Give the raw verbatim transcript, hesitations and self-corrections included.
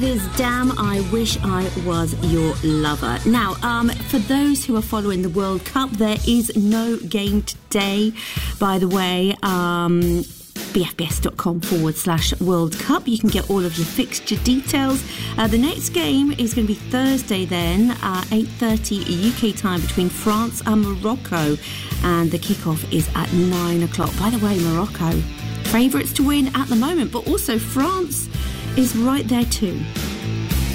It is Damn I Wish I Was Your Lover. Now, um, for those who are following the World Cup, there is no game today, by the way. Um, bfbs.com forward slash World Cup. You can get all of your fixture details. Uh, the next game is going to be Thursday then, uh, eight thirty U K time between France and Morocco. And the kickoff is at nine o'clock. By the way, Morocco, favourites to win at the moment, but also France is right there too.